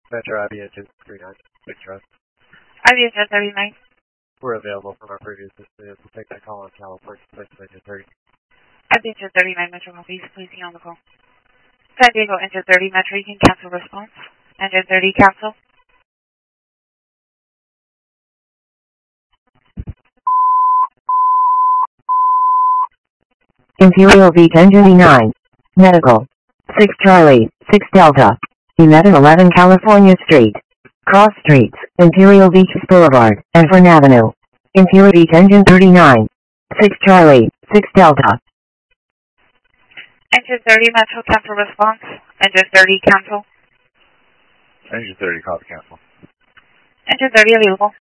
Metro IB engine 39, Big Trust. IB engine 39. We're available from our previous system. We'll take that call on California, engine 30. IB engine 39, Metro Northeast, please be on the call. San Diego engine 30, Metro, you can cancel response. Engine 30, cancel. Imperial Beach engine E9. Medical. 6 Charlie, 6 Delta. 1111 California Street. Cross Streets, Imperial Beach Boulevard, and Fern Avenue. Imperial Beach engine 39. 6 Charlie, 6 Delta. Engine 30, Metro, cancel response. Engine 30, cancel. Engine 30, copy, cancel. Engine 30, available.